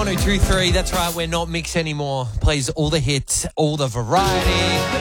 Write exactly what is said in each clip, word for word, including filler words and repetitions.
one oh two three. That's right, we're not mix anymore. Plays all the hits, all the variety.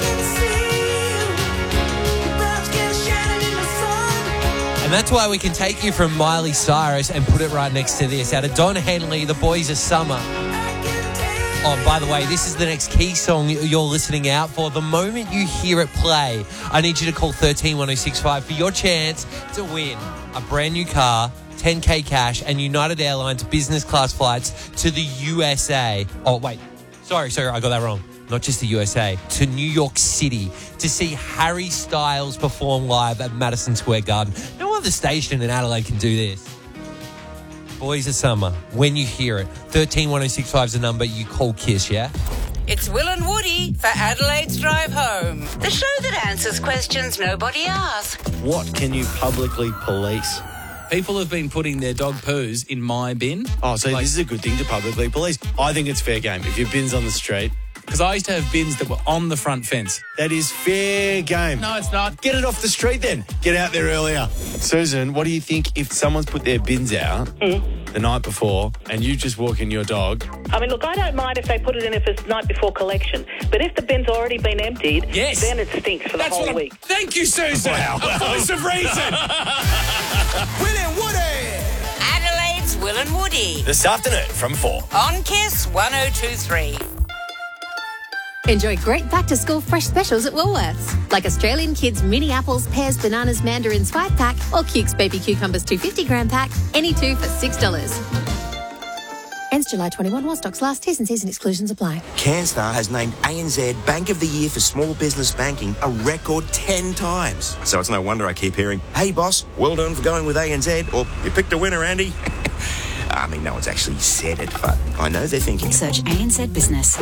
And that's why we can take you from Miley Cyrus and put it right next to this. Out of Don Henley, The Boys of Summer. Oh, by the way, this is the next key song you're listening out for. The moment you hear it play, I need you to call one three one oh six five for your chance to win a brand new car, ten K cash, and United Airlines business class flights to the U S A. Oh, wait. Sorry, sorry, I got that wrong. Not just the U S A, to New York City to see Harry Styles perform live at Madison Square Garden. No other station in Adelaide can do this. Boys of Summer, when you hear it, one three one oh six five is the number, you call KISS, yeah? It's Will and Woody for Adelaide's Drive Home, the show that answers questions nobody asks. What can you publicly police? People have been putting their dog poos in my bin. Oh, so Like- this is a good thing to publicly police. I think it's fair game. If your bin's on the street, Because I used to have bins that were on the front fence. that is fair game. No, it's not. Get it off the street then. Get out there earlier. Susan, what do you think if someone's put their bins out the night before and you just walk in your dog? I mean, look, I don't mind if they put it in if it's night before collection. But if the bin's already been emptied, Yes. then it stinks for the That's whole what I'm- week. Thank you, Susan. Wow. A voice of reason. Will and Woody! Adelaide's Will and Woody This afternoon from four. on KISS one oh two three. Enjoy great back-to-school fresh specials at Woolworths, like Australian Kids mini apples, pears, bananas, mandarins five pack, or Cuke's baby cucumbers two hundred fifty gram pack, any two for six dollars. Ends July twenty-first while stocks last. T's and C's and exclusions apply. CanStar has named A N Z Bank of the Year for Small Business Banking a record ten times. So it's no wonder I keep hearing, hey boss, well done for going with A N Z, or you picked a winner, Andy. I mean, no one's actually said it, but I know they're thinking. Search A N Z Business.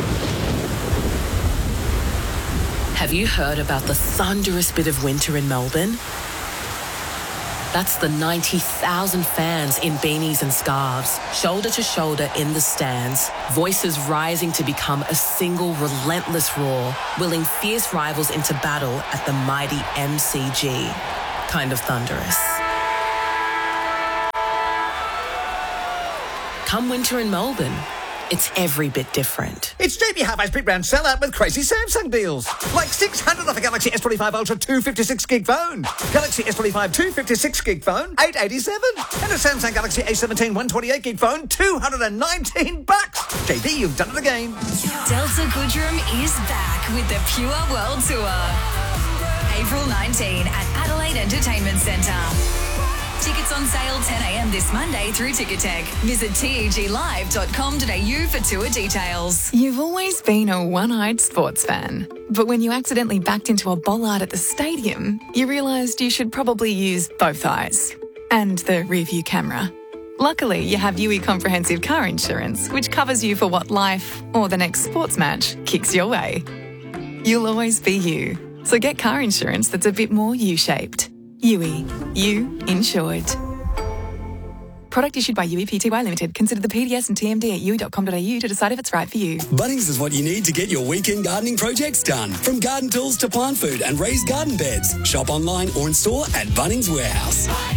Have you heard about the thunderous bit of winter in Melbourne? That's the ninety thousand fans in beanies and scarves, shoulder to shoulder in the stands, voices rising to become a single relentless roar, willing fierce rivals into battle at the mighty M C G. Kind of thunderous. Come winter in Melbourne, it's every bit different. It's J B Hi-Fi's Big Brand sellout with crazy Samsung deals. Like six hundred off a Galaxy S twenty-five Ultra two fifty-six gig phone. Galaxy S twenty-five two fifty-six gig phone, eight eighty-seven. And a Samsung Galaxy A seventeen one twenty-eight gig phone, two hundred nineteen bucks. J B, you've done it again. Delta Goodrem is back with the Pure World Tour. April nineteenth at Adelaide Entertainment Centre. Tickets on sale ten a.m. this Monday through Ticketek. Visit teg live dot com dot a u for tour details. You've always been a one-eyed sports fan. But when you accidentally backed into a bollard at the stadium, you realised you should probably use both eyes. And the rear-view camera. Luckily, you have U E Comprehensive Car Insurance, which covers you for what life, or the next sports match, kicks your way. You'll always be you. So get car insurance that's a bit more U-shaped. U E. You insured. Product issued by U E P T Y Limited. Consider the P D S and T M D at u e dot com dot a u to decide if it's right for you. Bunnings is what you need to get your weekend gardening projects done. From garden tools to plant food and raised garden beds. Shop online or in store at Bunnings Warehouse.